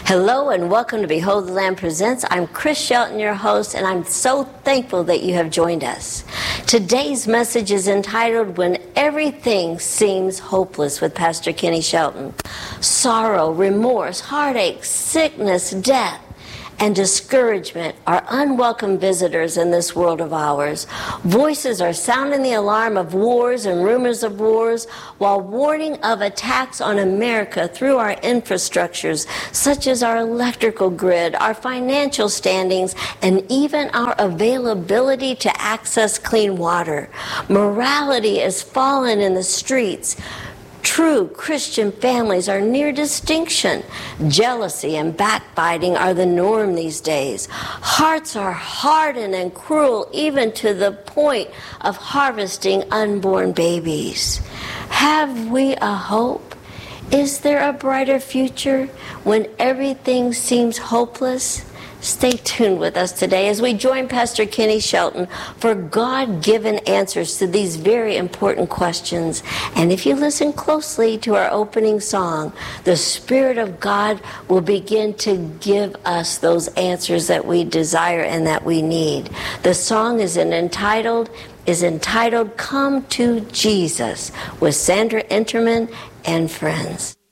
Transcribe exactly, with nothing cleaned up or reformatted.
Hello and welcome to Behold the Lamb Presents. I'm Chris Shelton, your host, and I'm so thankful that you have joined us. Today's message is entitled, When Everything Seems Hopeless, with Pastor Kenny Shelton. Sorrow, remorse, heartache, sickness, death, and discouragement are unwelcome visitors in this world of ours. Voices are sounding the alarm of wars and rumors of wars, while warning of attacks on America through our infrastructures, such as our electrical grid, our financial standings, and even our availability to access clean water. Morality is fallen in the streets. True Christian families are near distinction. Jealousy and backbiting are the norm these days. Hearts are hardened and cruel, even to the point of harvesting unborn babies. Have we a hope? Is there a brighter future when everything seems hopeless? Stay tuned with us today as we join Pastor Kenny Shelton for God-given answers to these very important questions. And if you listen closely to our opening song, the Spirit of God will begin to give us those answers that we desire and that we need. The song is entitled, is entitled Come to Jesus with Sandra Enterman and Friends.